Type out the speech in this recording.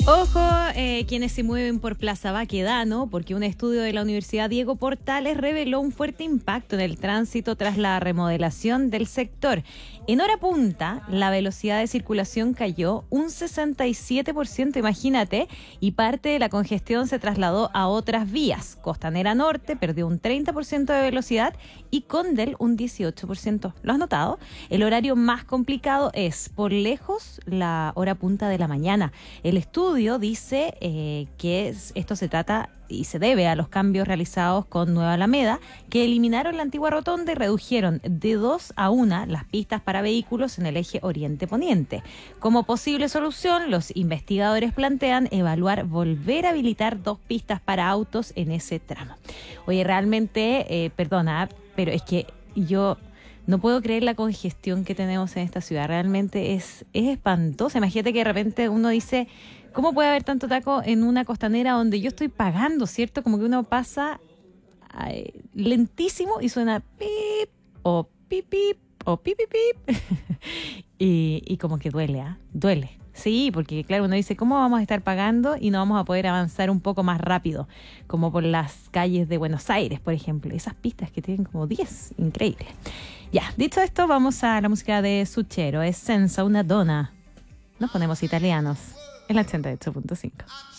Ojo, quienes se mueven por Plaza Baquedano, porque un estudio de la Universidad Diego Portales reveló un fuerte impacto en el tránsito tras la remodelación del sector. En hora punta, la velocidad de circulación cayó un 67%, imagínate, y parte de la congestión se trasladó a otras vías. Costanera Norte perdió un 30% de velocidad y Condel un 18%. ¿Lo has notado? El horario más complicado es, por lejos, la hora punta de la mañana. El estudio dice que esto se trata y se debe a los cambios realizados con Nueva Alameda, que eliminaron la antigua rotonda y redujeron de 2 a 1 las pistas para vehículos en el eje oriente-poniente. Como posible solución, los investigadores plantean volver a habilitar 2 pistas para autos en ese tramo. Oye, realmente, perdona, pero es que yo no puedo creer la congestión que tenemos en esta ciudad. Realmente es espantosa. Imagínate que de repente uno dice, ¿cómo puede haber tanto taco en una costanera donde yo estoy pagando, cierto? Como que uno pasa lentísimo y suena pip o pip pip o pip pip pip. y como que duele, duele. Sí, porque claro, uno dice, ¿cómo vamos a estar pagando y no vamos a poder avanzar un poco más rápido? Como por las calles de Buenos Aires, por ejemplo. Esas pistas que tienen como 10, increíble. Ya, dicho esto, vamos a la música de Suchero. Es Senza una donna. Nos ponemos italianos en la 88.5.